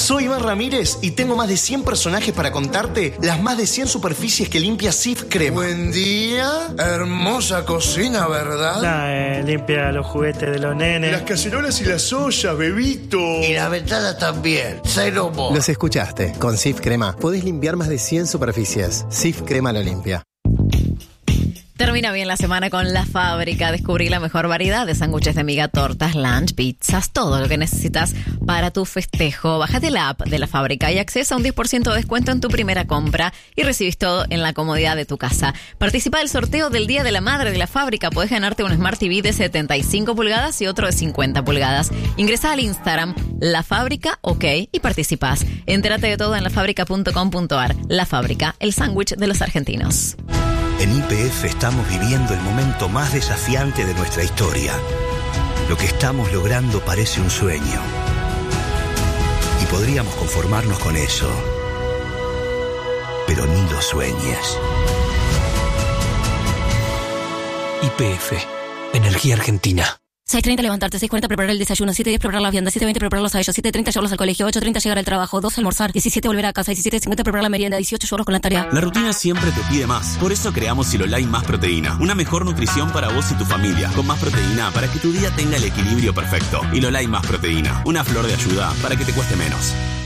Soy Iván Ramírez y tengo más de 100 personajes para contarte las más de 100 superficies que limpia Cif Crema. Buen día, hermosa cocina, ¿verdad? Limpia los juguetes de los nenes. Las cacerolas y las ollas, bebito. Y la ventana también, cero mo. Los escuchaste. Con Cif Crema podés limpiar más de 100 superficies. Cif Crema lo limpia. Termina bien la semana con La Fábrica. Descubrí la mejor variedad de sándwiches de miga, tortas, lunch, pizzas, todo lo que necesitas para tu festejo. Bájate la app de La Fábrica y accesa a un 10% de descuento en tu primera compra y recibís todo en la comodidad de tu casa. Participa del sorteo del Día de la Madre de La Fábrica. Podés ganarte un Smart TV de 75 pulgadas y otro de 50 pulgadas. Ingresá al Instagram La Fábrica, ok, y participás. Entérate de todo en lafábrica.com.ar. La Fábrica, el sándwich de los argentinos. En YPF estamos viviendo el momento más desafiante de nuestra historia. Lo que estamos logrando parece un sueño. Y podríamos conformarnos con eso. Pero ni lo sueñes. YPF, Energía Argentina. 6:30 levantarte, 6:40 preparar el desayuno, 7:10 preparar la vianda, 7:20 prepararlos a ellos, 7:30 llevarlos al colegio, 8:30 llegar al trabajo, 12 almorzar, 17 volver a casa, 17:50 preparar la merienda, 18 llevarlos con la tarea. La rutina siempre te pide más. Por eso creamos Silolai Más Proteína. Una mejor nutrición para vos y tu familia. Con más proteína para que tu día tenga el equilibrio perfecto. Silolai Más Proteína. Una flor de ayuda para que te cueste menos.